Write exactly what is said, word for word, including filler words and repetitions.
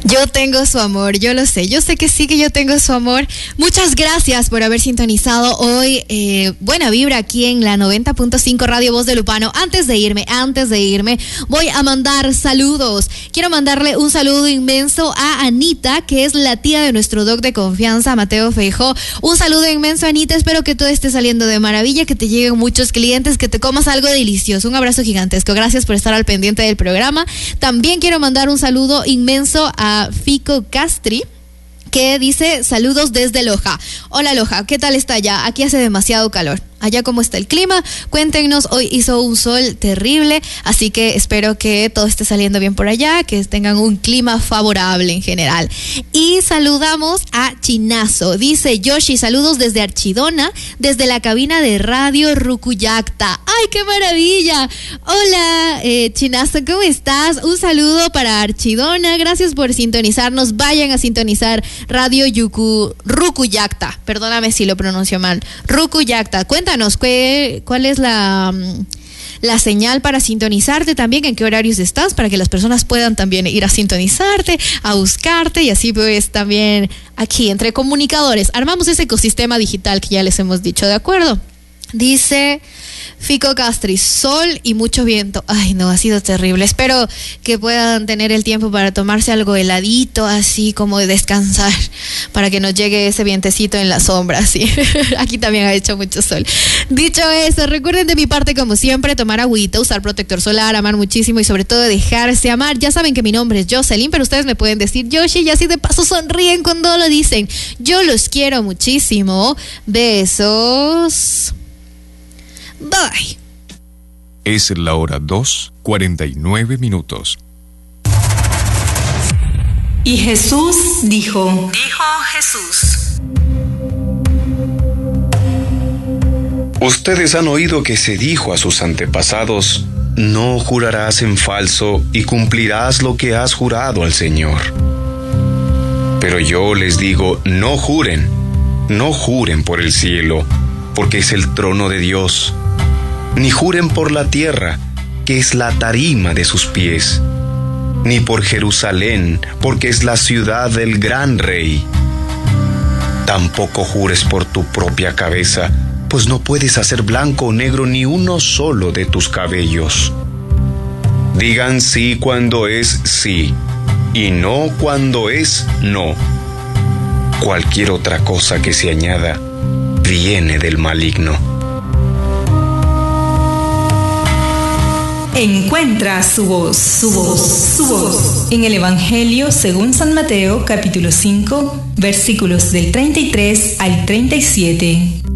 Yo tengo su amor, yo lo sé, yo sé que sí que yo tengo su amor. Muchas gracias por haber sintonizado hoy eh, Buena Vibra aquí en la noventa punto cinco Radio Voz de Lupano. Antes de irme, antes de irme, voy a mandar saludos. Quiero mandarle un saludo inmenso a Anita, que es la tía de nuestro doc de confianza, Mateo Feijó. Un saludo inmenso, Anita, espero que todo esté saliendo de maravilla, que te lleguen muchos clientes, que te comas algo delicioso. Un abrazo gigantesco, gracias por estar al pendiente del programa. También quiero mandar un saludo inmenso a Fico Castri, que dice saludos desde Loja. Hola Loja, ¿qué tal está allá? Aquí hace demasiado calor. Allá cómo está el clima, cuéntenos. Hoy hizo un sol terrible, así que espero que todo esté saliendo bien por allá, que tengan un clima favorable en general. Y saludamos a Chinazo, dice Yoshi, saludos desde Archidona, desde la cabina de radio Rucuyacta. ¡Ay, qué maravilla! Hola eh, Chinazo, ¿cómo estás? Un saludo para Archidona, gracias por sintonizarnos. Vayan a sintonizar radio Yuku, Rucuyacta, perdóname si lo pronuncio mal, Rucuyacta. Cuéntanos, ¿qué, ¿cuál es la, la señal para sintonizarte también? ¿En qué horarios estás? Para que las personas puedan también ir a sintonizarte, a buscarte, y así pues también aquí entre comunicadores armamos ese ecosistema digital que ya les hemos dicho, ¿de acuerdo? Dice Fico Castri, sol y mucho viento. Ay, no, ha sido terrible. Espero que puedan tener el tiempo para tomarse algo heladito, así como de descansar, para que nos llegue ese vientecito en la sombra, sí. Aquí también ha hecho mucho sol. Dicho eso, recuerden de mi parte, como siempre, tomar agüita, usar protector solar, amar muchísimo y sobre todo dejarse amar. Ya saben que mi nombre es Jocelyn, pero ustedes me pueden decir Yoshi y así de paso sonríen cuando lo dicen. Yo los quiero muchísimo. Besos. Bye. Es la hora dos, cuarenta y nueve minutos. Y Jesús dijo, dijo Jesús: Ustedes han oído que se dijo a sus antepasados: no jurarás en falso y cumplirás lo que has jurado al Señor. Pero yo les digo, no juren, no juren por el cielo, porque es el trono de Dios. Ni juren por la tierra, que es la tarima de sus pies. Ni por Jerusalén, porque es la ciudad del gran rey. Tampoco jures por tu propia cabeza, pues no puedes hacer blanco o negro ni uno solo de tus cabellos. Digan sí cuando es sí, y no cuando es no. Cualquier otra cosa que se añada viene del maligno. Encuentra su voz, su voz, su voz en el Evangelio según San Mateo, capítulo cinco, versículos del treinta y tres al treinta y siete.